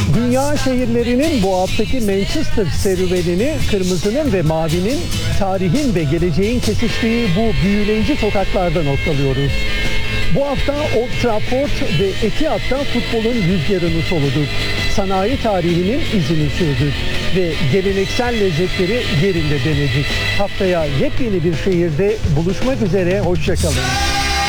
Dünya şehirlerinin bu haftaki Manchester serüvenini kırmızının ve mavinin, tarihin ve geleceğin kesiştiği bu büyüleyici sokaklarda noktalıyoruz. Bu hafta Old Trafford ve Etihad'da futbolun rüzgarını soluduk. Sanayi tarihinin izini sürdük ve geleneksel lezzetleri yerinde denedik. Haftaya yepyeni bir şehirde buluşmak üzere, hoşça kalın.